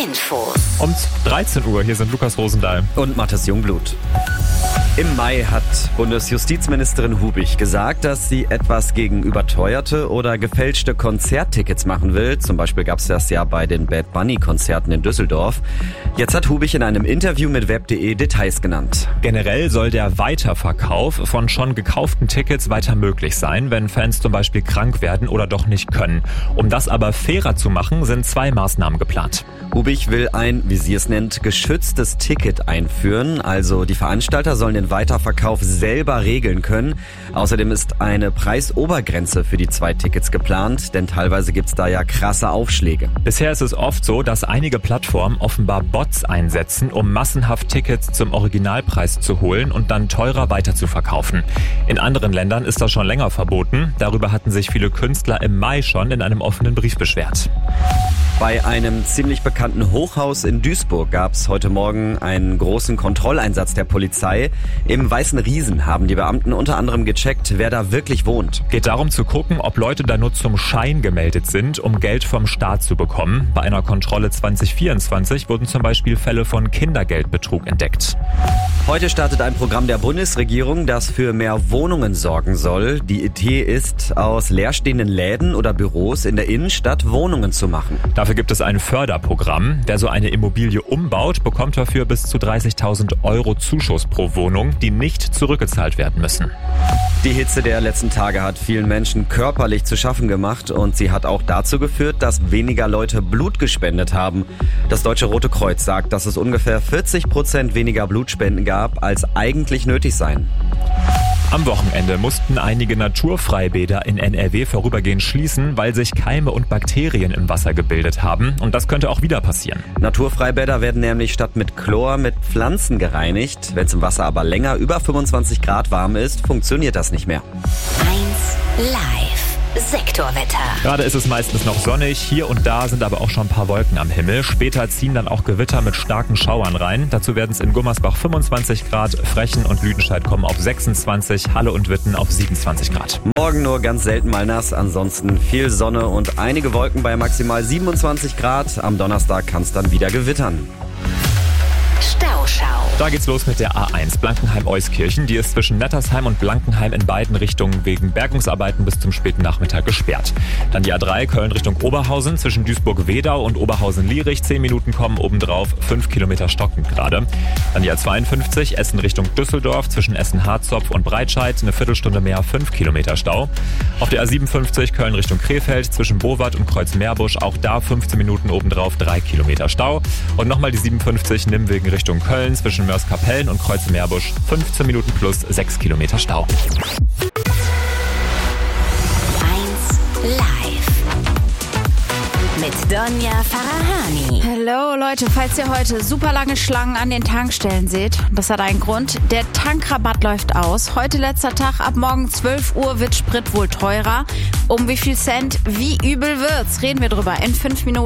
Infos. Um 13 Uhr, hier sind Lukas Rosendahl und Mathis Jungblut. Im Mai hat Bundesjustizministerin Hubich gesagt, dass sie etwas gegen überteuerte oder gefälschte Konzerttickets machen will. Zum Beispiel gab es das ja bei den Bad Bunny-Konzerten in Düsseldorf. Jetzt hat Hubich in einem Interview mit web.de Details genannt. Generell soll der Weiterverkauf von schon gekauften Tickets weiter möglich sein, wenn Fans zum Beispiel krank werden oder doch nicht können. Um das aber fairer zu machen, sind 2 Maßnahmen geplant. Hubich will ein, wie sie es nennt, geschütztes Ticket einführen. Also die Veranstalter sollen den Weiterverkauf selber regeln können. Außerdem ist eine Preisobergrenze für die 2 Tickets geplant, denn teilweise gibt's da ja krasse Aufschläge. Bisher ist es oft so, dass einige Plattformen offenbar Bots einsetzen, um massenhaft Tickets zum Originalpreis zu holen und dann teurer weiterzuverkaufen. In anderen Ländern ist das schon länger verboten. Darüber hatten sich viele Künstler im Mai schon in einem offenen Brief beschwert. Bei einem ziemlich bekannten Hochhaus in Duisburg gab es heute Morgen einen großen Kontrolleinsatz der Polizei. Im Weißen Riesen haben die Beamten unter anderem gecheckt, wer da wirklich wohnt. Geht darum zu gucken, ob Leute da nur zum Schein gemeldet sind, um Geld vom Staat zu bekommen. Bei einer Kontrolle 2024 wurden zum Beispiel Fälle von Kindergeldbetrug entdeckt. Heute startet ein Programm der Bundesregierung, das für mehr Wohnungen sorgen soll. Die Idee ist, aus leerstehenden Läden oder Büros in der Innenstadt Wohnungen zu machen. Dafür gibt es ein Förderprogramm. Wer so eine Immobilie umbaut, bekommt dafür bis zu 30.000 € Zuschuss pro Wohnung, die nicht zurückgezahlt werden müssen. Die Hitze der letzten Tage hat vielen Menschen körperlich zu schaffen gemacht und sie hat auch dazu geführt, dass weniger Leute Blut gespendet haben. Das Deutsche Rote Kreuz sagt, dass es ungefähr 40% weniger Blutspenden gab, als eigentlich nötig seien. Am Wochenende mussten einige Naturfreibäder in NRW vorübergehend schließen, weil sich Keime und Bakterien im Wasser gebildet haben. Und das könnte auch wieder passieren. Naturfreibäder werden nämlich statt mit Chlor mit Pflanzen gereinigt. Wenn es im Wasser aber länger über 25 Grad warm ist, funktioniert das nicht mehr. 1 Live. Sektorwetter. Gerade ist es meistens noch sonnig, hier und da sind aber auch schon ein paar Wolken am Himmel. Später ziehen dann auch Gewitter mit starken Schauern rein. Dazu werden es in Gummersbach 25 Grad, Frechen und Lüdenscheid kommen auf 26, Halle und Witten auf 27 Grad. Morgen nur ganz selten mal nass, ansonsten viel Sonne und einige Wolken bei maximal 27 Grad. Am Donnerstag kann es dann wieder gewittern. Stauschau. Da geht's los mit der A1 Blankenheim-Euskirchen. Die ist zwischen Nettersheim und Blankenheim in beiden Richtungen wegen Bergungsarbeiten bis zum späten Nachmittag gesperrt. Dann die A3 Köln Richtung Oberhausen zwischen Duisburg-Wedau und Oberhausen-Lierich. 10 Minuten kommen obendrauf, 5 Kilometer stockend gerade. Dann die A52 Essen Richtung Düsseldorf zwischen Essen-Harzopf und Breitscheid. Eine Viertelstunde mehr, 5 Kilometer Stau. Auf der A57 Köln Richtung Krefeld zwischen Bowat und Kreuz-Meerbusch. Auch da 15 Minuten obendrauf, 3 Kilometer Stau. Und nochmal die 57 Nimwegen Richtung Köln zwischen Mörs-Kapellen und Kreuz-Meerbusch 15 Minuten plus 6 Kilometer Stau. 1 Live. Mit Donja Farahani. Hallo Leute, falls ihr heute super lange Schlangen an den Tankstellen seht, das hat einen Grund. Der Tankrabatt läuft aus. Heute letzter Tag, ab morgen 12 Uhr wird Sprit wohl teurer. Um wie viel Cent, wie übel wird's? Reden wir drüber in 5 Minuten.